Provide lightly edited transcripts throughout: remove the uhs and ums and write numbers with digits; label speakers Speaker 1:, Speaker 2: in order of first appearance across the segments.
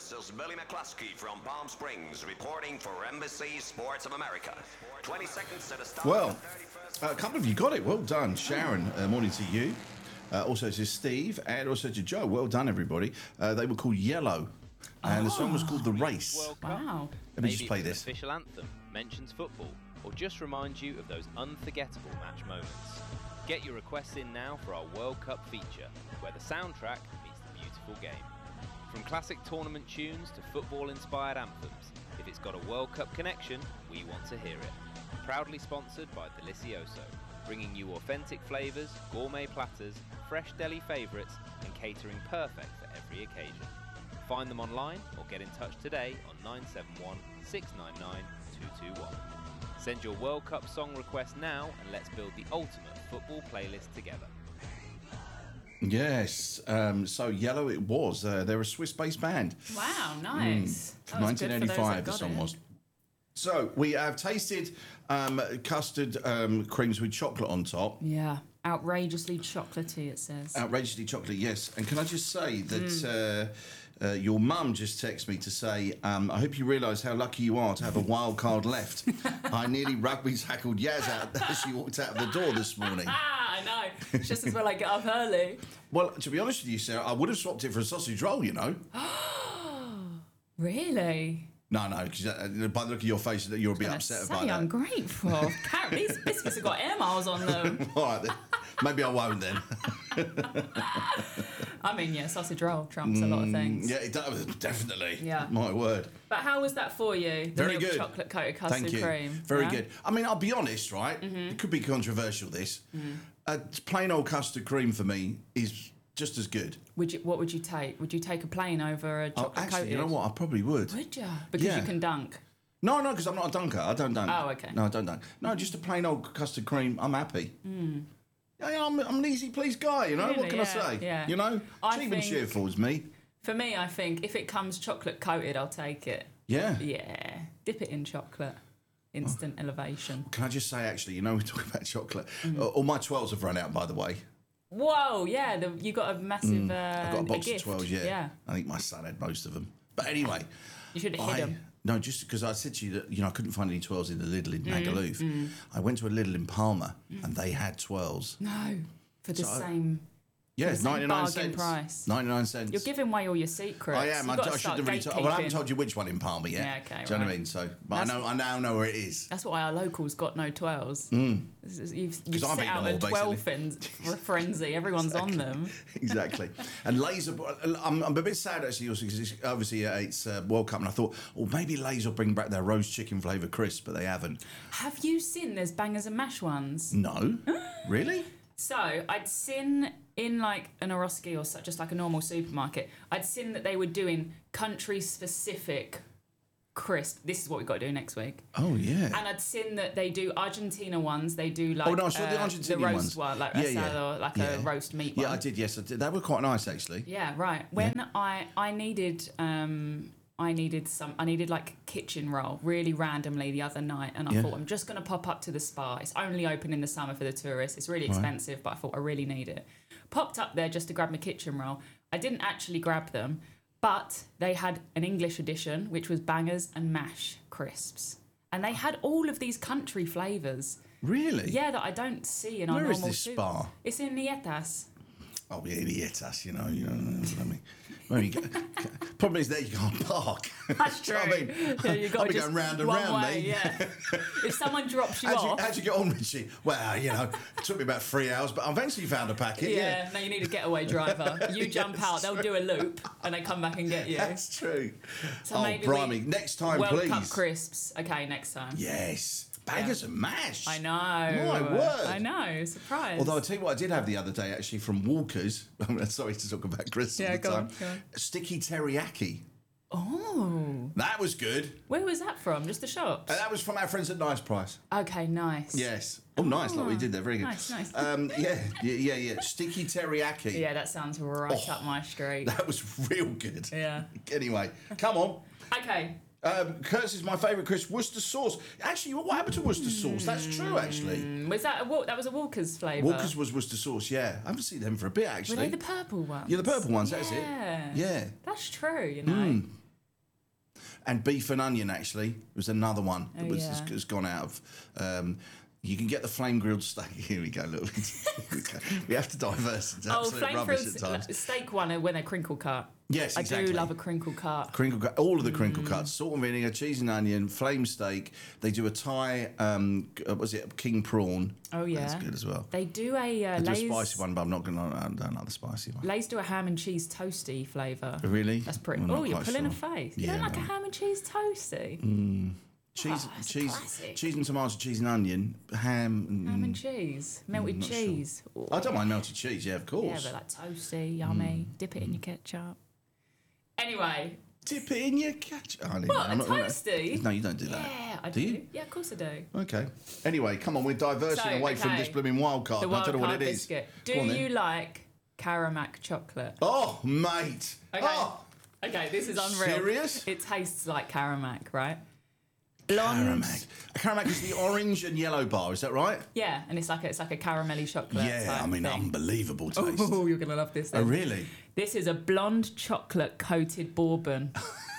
Speaker 1: This is Billy McCluskey from Palm Springs reporting for Embassy Sports of America. 20 seconds to the start.
Speaker 2: Well, a couple of you got it. Well done. Sharon, morning to you. Also to Steve and also to Joe. Well done, everybody. They were called Yellow. And the song was called The Race.
Speaker 3: Wow.
Speaker 2: Let me just play this.
Speaker 4: Maybe it's an official anthem, mentions football, or just reminds you of those unforgettable match moments. Get your requests in now for our World Cup feature, where the soundtrack meets the beautiful game. From classic tournament tunes to football-inspired anthems, if it's got a World Cup connection, we want to hear it. Proudly sponsored by Delicioso, bringing you authentic flavours, gourmet platters, fresh deli favourites, and catering perfect for every occasion. Find them online or get in touch today on 971 699 221. Send your World Cup song request now and let's build the ultimate football playlist together.
Speaker 2: Yes, so Yellow it was. They're a Swiss-based band.
Speaker 3: Wow, nice.
Speaker 2: From 1985 the song was. So we have tasted custard creams with chocolate on top.
Speaker 3: Yeah, outrageously chocolatey it says.
Speaker 2: Outrageously chocolate, yes. And can I just say that your mum just texted me to say, I hope you realise how lucky you are to have a wild card left. I nearly rugby tackled Yaz out as she walked out of the door this morning.
Speaker 3: I know. It's just as well I get up early.
Speaker 2: Well, to be honest with you, Sarah, I would have swapped it for a sausage roll, you know.
Speaker 3: Really?
Speaker 2: No, because by the look of your face, you're a bit upset about that.
Speaker 3: I'm ungrateful. These biscuits have got air miles on them.
Speaker 2: All right, then. Maybe I won't then.
Speaker 3: I mean, yeah, sausage roll trumps a lot of things.
Speaker 2: Yeah, it does, definitely.
Speaker 3: Yeah.
Speaker 2: My word.
Speaker 3: But how was that for you? The
Speaker 2: Very
Speaker 3: milk
Speaker 2: good.
Speaker 3: chocolate coated custard
Speaker 2: Thank you.
Speaker 3: cream.
Speaker 2: Very good. I mean, I'll be honest, right? It could be controversial, this. Plain old custard cream for me is just as good.
Speaker 3: What would you take? Would you take a plain over a chocolate coated?
Speaker 2: Actually, you know what? I probably would.
Speaker 3: Would you? Because you can dunk.
Speaker 2: No, because I'm not a dunker. I don't dunk.
Speaker 3: Oh, okay.
Speaker 2: No, I don't dunk. No, just a plain old custard cream. I'm happy. Yeah, I'm an easy pleased guy, you know?
Speaker 3: Really?
Speaker 2: What can I say?
Speaker 3: Yeah.
Speaker 2: You know? Cheap and cheerful is me.
Speaker 3: For me, I think if it comes chocolate coated, I'll take it.
Speaker 2: Yeah.
Speaker 3: Yeah. Dip it in chocolate. Instant elevation.
Speaker 2: Can I just say, actually, you know, we're talking about chocolate. All my 12s have run out, by the way.
Speaker 3: Whoa, yeah. You got a massive
Speaker 2: I've got a box
Speaker 3: gift.
Speaker 2: of 12s, yeah. I think my son had most of them. But anyway.
Speaker 3: You should have hid them.
Speaker 2: No, just because I said to you that, you know, I couldn't find any 12s in the Lidl in Magaluf. I went to a Lidl in Palmer and they had 12s.
Speaker 3: No. For the same...
Speaker 2: Yeah,
Speaker 3: the
Speaker 2: 99
Speaker 3: bargain
Speaker 2: cents.
Speaker 3: price.
Speaker 2: 99 cents.
Speaker 3: You're giving away all your secrets.
Speaker 2: I am. I shouldn't have really told. Well, I haven't told you which one in Palmer yet.
Speaker 3: Yeah, okay.
Speaker 2: Do you know what I mean? So, but I now know where it is.
Speaker 3: That's why our locals got no 12s. You've
Speaker 2: I've
Speaker 3: set out a 12 frenzy. Everyone's on them.
Speaker 2: Exactly. And Lay's, I'm a bit sad actually also because obviously it's World Cup and I thought, maybe Lay's will bring back their roast chicken flavour crisp, but they haven't.
Speaker 3: Have you seen there's bangers and mash ones?
Speaker 2: No. Really?
Speaker 3: So I'd seen in like an Orosky or just like a normal supermarket, I'd seen that they were doing country-specific crisp. This is what we've got to do next week.
Speaker 2: Oh, yeah.
Speaker 3: And I'd seen that they do Argentina ones. They do like
Speaker 2: I saw the Argentinian
Speaker 3: roast
Speaker 2: ones.
Speaker 3: one, like
Speaker 2: Yeah.
Speaker 3: like a roast meat one.
Speaker 2: Yeah, I did. Yes, I did. They were quite nice actually.
Speaker 3: Yeah, right. When I needed like kitchen roll really randomly the other night, and I thought I'm just going to pop up to the Spa. It's only open in the summer for the tourists. It's really expensive, but I thought I really need it. Popped up there just to grab my kitchen roll. I didn't actually grab them, but they had an English edition, which was bangers and mash crisps, and they had all of these country flavours.
Speaker 2: Really?
Speaker 3: Yeah, that I don't see in our
Speaker 2: Where is
Speaker 3: normal
Speaker 2: this Spa?
Speaker 3: It's in Nietas.
Speaker 2: Oh, yeah, idiotas, you know what I mean. Problem is there you can't park.
Speaker 3: That's true.
Speaker 2: I mean,
Speaker 3: yeah, you got
Speaker 2: I'll be going round and round,
Speaker 3: way,
Speaker 2: mate.
Speaker 3: Yeah. If someone drops you off.
Speaker 2: How'd you get on, Richie? Well, you know, it took me about 3 hours, but I eventually found a packet.
Speaker 3: Yeah, no, you need a getaway driver. You jump out, they'll do a loop, and they come back and get you.
Speaker 2: That's true.
Speaker 3: So maybe
Speaker 2: blimey, next time,
Speaker 3: World
Speaker 2: please.
Speaker 3: Cup crisps. Okay, next time.
Speaker 2: Yes. Bangers and mash.
Speaker 3: I know.
Speaker 2: My word.
Speaker 3: I know. Surprise.
Speaker 2: Although I'll tell you what I did have the other day, actually, from Walker's. I'm sorry to talk about Chris all the time.
Speaker 3: Go on.
Speaker 2: Sticky teriyaki.
Speaker 3: Oh.
Speaker 2: That was good.
Speaker 3: Where was that from? Just the shops?
Speaker 2: That was from our friends at Nice Price.
Speaker 3: Okay, nice.
Speaker 2: Yes. Oh, nice. Like we did there. Very good.
Speaker 3: Nice.
Speaker 2: Yeah. Sticky teriyaki.
Speaker 3: Yeah, that sounds right up my street.
Speaker 2: That was real good.
Speaker 3: Yeah.
Speaker 2: Anyway, come on.
Speaker 3: Okay.
Speaker 2: Kurt's is my favourite crisp, Worcester sauce. Actually, what happened to Worcester sauce? That's true, actually.
Speaker 3: Was that that was a Walker's flavour?
Speaker 2: Walker's was Worcester sauce, yeah. I haven't seen them for a bit, actually.
Speaker 3: Were they the purple ones?
Speaker 2: Yeah, the purple ones, that's it. Yeah.
Speaker 3: That's true, you know.
Speaker 2: And beef and onion, actually, was another one that
Speaker 3: yeah.
Speaker 2: has gone out of. You can get the flame grilled steak. Here we go. Look, we have to diverse. It's absolute
Speaker 3: flame
Speaker 2: rubbish
Speaker 3: grilled
Speaker 2: at times.
Speaker 3: steak one when they're crinkle cut.
Speaker 2: Yes, exactly.
Speaker 3: I do love a crinkle cut.
Speaker 2: Crinkle cut, all of the crinkle cuts, salt and vinegar, cheese and onion, flame steak. They do a Thai, was it king prawn?
Speaker 3: Oh yeah,
Speaker 2: that's good as well.
Speaker 3: They do a
Speaker 2: They do a
Speaker 3: Lay's.
Speaker 2: spicy one, but I don't like the spicy one.
Speaker 3: Lay's do a ham and cheese toasty flavour.
Speaker 2: Really?
Speaker 3: That's pretty.
Speaker 2: I'm not
Speaker 3: Oh, you're
Speaker 2: quite
Speaker 3: pulling a
Speaker 2: sure.
Speaker 3: face. You
Speaker 2: Yeah,
Speaker 3: don't like
Speaker 2: no.
Speaker 3: a ham and cheese toasty?
Speaker 2: Cheese,
Speaker 3: that's a classic.
Speaker 2: cheese and tomato, cheese and onion, ham.
Speaker 3: Ham and cheese, melted
Speaker 2: not sure.
Speaker 3: cheese. Ooh.
Speaker 2: I don't mind melted cheese. Yeah, of
Speaker 3: Yeah,
Speaker 2: course.
Speaker 3: but like toasty, yummy. Dip it in your ketchup. Anyway,
Speaker 2: Dip it in your ketchup. Oh,
Speaker 3: what,
Speaker 2: I'm
Speaker 3: a toasty?
Speaker 2: No, you don't do that.
Speaker 3: Yeah, I
Speaker 2: Do
Speaker 3: do.
Speaker 2: you?
Speaker 3: Yeah, of course I do.
Speaker 2: Okay. Anyway, come on, we're diversing
Speaker 3: So,
Speaker 2: away from
Speaker 3: okay.
Speaker 2: this blooming wild card.
Speaker 3: The
Speaker 2: I
Speaker 3: wild
Speaker 2: don't know what
Speaker 3: card
Speaker 2: it is.
Speaker 3: biscuit. Do
Speaker 2: Go on, then.
Speaker 3: you like Caramac chocolate?
Speaker 2: Oh, mate.
Speaker 3: Okay.
Speaker 2: Oh,
Speaker 3: Okay, this is unreal.
Speaker 2: Serious?
Speaker 3: It tastes like Caramac, right? Blonde.
Speaker 2: Caramac. Caramac is the orange and yellow bar. Is that right?
Speaker 3: Yeah, and it's like a caramelly chocolate.
Speaker 2: Yeah,
Speaker 3: type
Speaker 2: I mean,
Speaker 3: thing.
Speaker 2: unbelievable taste.
Speaker 3: Oh, you're gonna love this.
Speaker 2: Oh,
Speaker 3: Then.
Speaker 2: really?
Speaker 3: This is a blonde chocolate coated bourbon.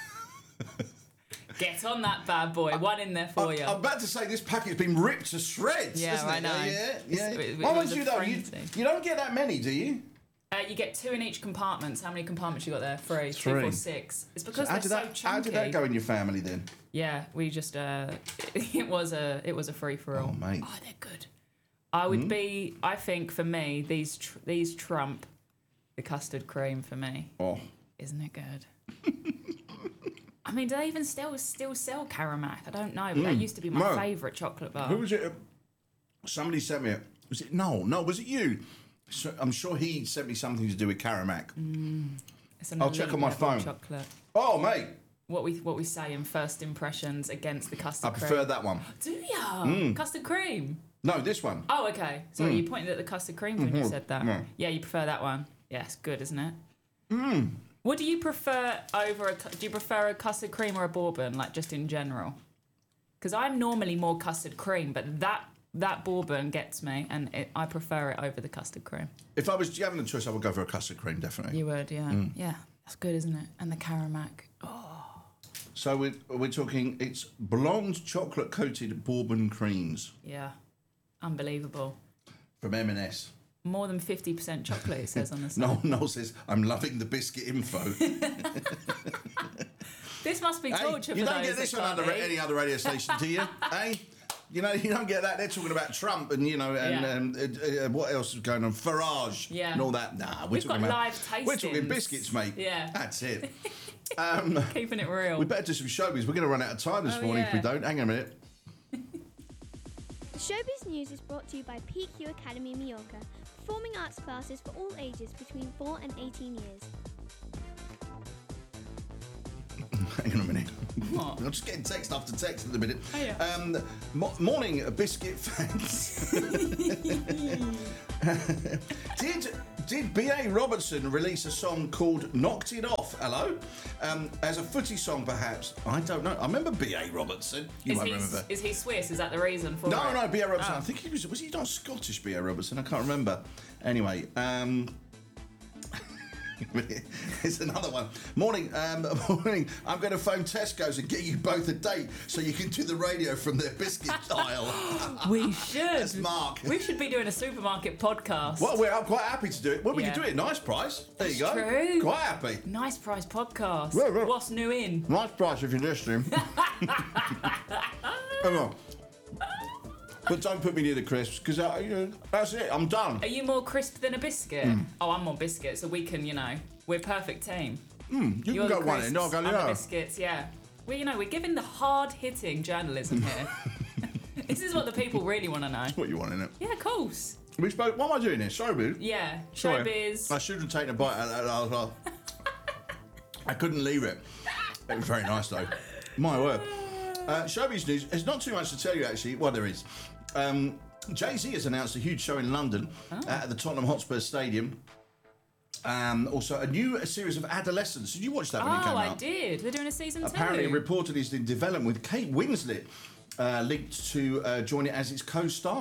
Speaker 3: Get on that bad boy. One in there for you.
Speaker 2: I'm about to say this packet's been ripped to shreds.
Speaker 3: Yeah,
Speaker 2: isn't
Speaker 3: I
Speaker 2: it?
Speaker 3: know.
Speaker 2: Yeah.
Speaker 3: It
Speaker 2: Why
Speaker 3: was
Speaker 2: would
Speaker 3: a
Speaker 2: you though?
Speaker 3: frenzy.
Speaker 2: You don't get that many, do you?
Speaker 3: You get 2 in each compartment. How many compartments you got there? 3. 2,
Speaker 2: 3.
Speaker 3: 4, 6. It's because
Speaker 2: How
Speaker 3: they're
Speaker 2: did
Speaker 3: so
Speaker 2: that?
Speaker 3: chunky.
Speaker 2: How did that go in your family then?
Speaker 3: Yeah, we just it was a free for all.
Speaker 2: Oh, mate.
Speaker 3: Oh, they're good. I would be. I think for me, these trump the custard cream for me.
Speaker 2: Oh,
Speaker 3: Isn't it good? I mean, do they even still sell Caramac? I don't know, but that used to be my
Speaker 2: No.
Speaker 3: favourite chocolate bar.
Speaker 2: who was it? Somebody sent me it. Was it? No, was it you? So, I'm sure he sent me something to do with Caramac.
Speaker 3: It's an
Speaker 2: I'll check
Speaker 3: elite
Speaker 2: on my
Speaker 3: level
Speaker 2: phone.
Speaker 3: Chocolate.
Speaker 2: Oh, mate,
Speaker 3: What we say in first impressions against the custard
Speaker 2: I
Speaker 3: cream.
Speaker 2: prefer that one.
Speaker 3: Do ya? Custard cream.
Speaker 2: No, this one.
Speaker 3: Oh, okay. Sorry, you pointed at the custard cream when you said that.
Speaker 2: Yeah.
Speaker 3: Yeah, you prefer that one. Yeah, it's good, isn't it? What do you prefer over do you prefer a custard cream or a bourbon, like just in general? Because I'm normally more custard cream, but that bourbon gets me, and I prefer it over the custard cream.
Speaker 2: If I was having a choice, I would go for a custard cream, definitely.
Speaker 3: You would, yeah. Yeah, that's good, isn't it? And the Caramac. Oh,
Speaker 2: So we're talking. It's blonde chocolate coated bourbon creams
Speaker 3: yeah. Unbelievable.
Speaker 2: from M&S.
Speaker 3: More than 50% chocolate, it says on the side.
Speaker 2: Noel says, "I'm loving the biscuit info."
Speaker 3: This must be
Speaker 2: Hey,
Speaker 3: torture
Speaker 2: you
Speaker 3: for
Speaker 2: don't
Speaker 3: those
Speaker 2: get this
Speaker 3: that
Speaker 2: on
Speaker 3: can't eat.
Speaker 2: any other radio station, do you? Hey, you know, you don't get that. They're talking about Trump and what else is going on? Farage
Speaker 3: Yeah.
Speaker 2: and all that. Nah,
Speaker 3: We've got live tastings.
Speaker 2: We're talking biscuits, mate.
Speaker 3: Yeah.
Speaker 2: That's it.
Speaker 3: Keeping it real.
Speaker 2: We better do some showbiz. We're going to run out of time this
Speaker 3: Oh,
Speaker 2: morning if we
Speaker 3: yeah.
Speaker 2: don't. Hang on a minute.
Speaker 5: Showbiz News is brought to you by PQ Academy Mallorca, performing arts classes for all ages between 4 and 18 years.
Speaker 2: Hang on a minute.
Speaker 3: What?
Speaker 2: I'm just getting text after text at the minute.
Speaker 3: Oh, yeah.
Speaker 2: Morning, biscuit fans. Did B.A. Robertson release a song called Knocked It Off? Hello? As a footy song, perhaps? I don't know. I remember B.A. Robertson. You might remember.
Speaker 3: Is he Swiss? Is that the reason for it?
Speaker 2: No, B.A. Robertson.
Speaker 3: Oh.
Speaker 2: I think he was he not Scottish, B.A. Robertson? I can't remember. Anyway, here's another one. Morning. I'm going to phone Tesco's and get you both a date so you can do the radio from their biscuit aisle.
Speaker 3: We should.
Speaker 2: That's Mark.
Speaker 3: We should be doing a supermarket podcast.
Speaker 2: Well, I'm quite happy to do it. Well, we
Speaker 3: Yeah.
Speaker 2: can do it. Nice price. There you go.
Speaker 3: That's true.
Speaker 2: Quite happy.
Speaker 3: Nice price podcast.
Speaker 2: Well, well.
Speaker 3: What's new in?
Speaker 2: Nice price if you're listening. Come on. But don't put me near the crisps because that's it. I'm done.
Speaker 3: Are you more crisp than a biscuit? Oh, I'm more biscuit, so we can, we're a perfect team.
Speaker 2: You
Speaker 3: You're
Speaker 2: can
Speaker 3: the
Speaker 2: go one end. I'll
Speaker 3: crisps,
Speaker 2: go
Speaker 3: I'm
Speaker 2: the
Speaker 3: the
Speaker 2: other.
Speaker 3: biscuits, yeah. Well, we're giving the hard-hitting journalism here. This is what the people really want to know.
Speaker 2: What you want in it?
Speaker 3: Yeah, of course.
Speaker 2: We spoke. What am I doing here? Sorry, boo.
Speaker 3: Yeah,
Speaker 2: Sorry.
Speaker 3: showbiz.
Speaker 2: I should have taken a bite out of that. I couldn't leave it. It was very nice, though. My word. Showbiz news. There's not too much to tell you, actually. Well, there is. Jay-Z has announced a huge show in London at the Tottenham Hotspur Stadium. Also, a new series of Adolescents. Did you watch that when it came out?
Speaker 3: I did. They're doing a season 2.
Speaker 2: Apparently, reportedly is in development with Kate Winslet linked to join it as its co-star.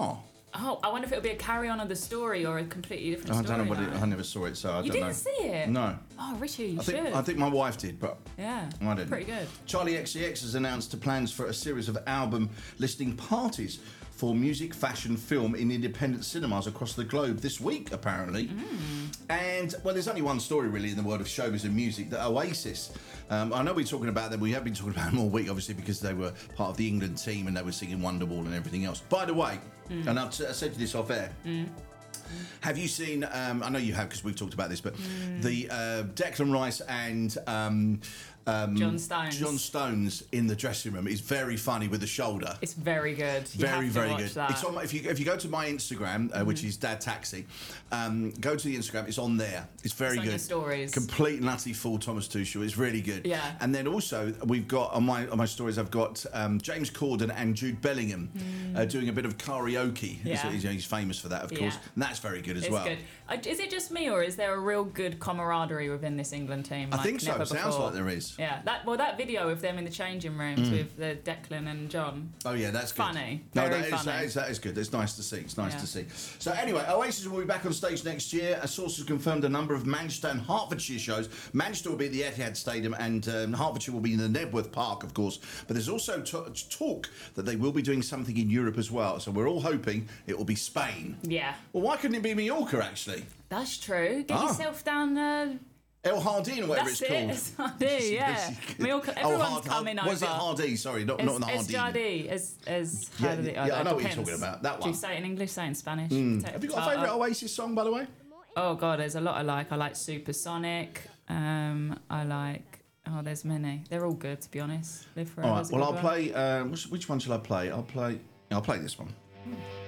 Speaker 3: Oh, I wonder if it'll be a carry-on of the story or a completely different
Speaker 2: I
Speaker 3: story.
Speaker 2: don't know what it. I never saw it, so I
Speaker 3: You
Speaker 2: don't know.
Speaker 3: didn't see it?
Speaker 2: No.
Speaker 3: Oh, Richie, you should.
Speaker 2: I think my wife did, but
Speaker 3: Yeah.
Speaker 2: I didn't.
Speaker 3: Pretty good.
Speaker 2: Charlie XCX has announced plans for a series of album listing parties for music, fashion, film in independent cinemas across the globe this week, apparently. And, well, there's only one story, really, in the world of showbiz and music, that Oasis. I know we're talking about them. We have been talking about them all week, obviously, because they were part of the England team and they were singing Wonderwall and everything else. By the way, and I said this off air, have you seen, I know you have because we've talked about this, but the Declan Rice and
Speaker 3: John Stones.
Speaker 2: John Stones in the dressing room is very funny with the shoulder.
Speaker 3: It's very good. You
Speaker 2: Very,
Speaker 3: have to
Speaker 2: very
Speaker 3: watch
Speaker 2: good.
Speaker 3: That.
Speaker 2: It's on. If you go to my Instagram, which is Dad Taxi, go to the Instagram. It's on there. It's very
Speaker 3: on
Speaker 2: good.
Speaker 3: your stories.
Speaker 2: Complete and utterly full Thomas Tuchel. It's really good.
Speaker 3: Yeah.
Speaker 2: And then also we've got on my stories. I've got James Corden and Jude Bellingham doing a bit of karaoke.
Speaker 3: Yeah.
Speaker 2: He's famous for that, of course,
Speaker 3: Yeah.
Speaker 2: and that's very good as
Speaker 3: It's
Speaker 2: well.
Speaker 3: good. Is it just me, or is there a real good camaraderie within this England team?
Speaker 2: I
Speaker 3: like
Speaker 2: think so.
Speaker 3: never
Speaker 2: Sounds
Speaker 3: before?
Speaker 2: like there is.
Speaker 3: Yeah, that video of them in the changing rooms with the Declan and John.
Speaker 2: Oh yeah, that's good.
Speaker 3: Funny.
Speaker 2: No,
Speaker 3: Very
Speaker 2: that
Speaker 3: funny.
Speaker 2: is good. It's nice to see. It's nice
Speaker 3: Yeah.
Speaker 2: to see. So anyway, Oasis will be back on stage next year. A source has confirmed a number of Manchester and Hertfordshire shows. Manchester will be at the Etihad Stadium, and Hertfordshire will be in the Nebworth Park, of course. But there's also talk that they will be doing something in Europe as well. So we're all hoping it will be Spain.
Speaker 3: Yeah,
Speaker 2: Well, why couldn't it be Mallorca actually?
Speaker 3: that's true. Get
Speaker 2: Ah.
Speaker 3: yourself down.
Speaker 2: El Hardin or whatever
Speaker 3: That's
Speaker 2: it's
Speaker 3: it.
Speaker 2: called.
Speaker 3: It's Hardy, yeah. Mallorca, everyone's coming over.
Speaker 2: Was it Hardy? Sorry, not the Hardin.
Speaker 3: Es Jardi, as
Speaker 2: Yeah,
Speaker 3: how did it?
Speaker 2: yeah, I know what you're
Speaker 3: depends.
Speaker 2: talking about, that
Speaker 3: Do you
Speaker 2: one.
Speaker 3: say it in English? Say it in Spanish?
Speaker 2: Have you got a favourite Oasis song, by the way?
Speaker 3: Oh god, there's a lot I like. I like Supersonic. I like. Oh, there's many. They're all good, to be honest. Live Forever.
Speaker 2: All right. Well, I'll play. Which one shall I play? I'll play this one.